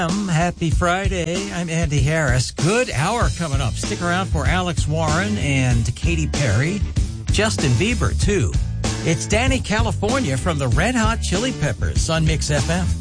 Happy Friday. I'm Andy Harris. Good hour coming up. Stick around for Alex Warren and Katy Perry. Justin Bieber, too. It's Danny California from the Red Hot Chili Peppers on Mix FM.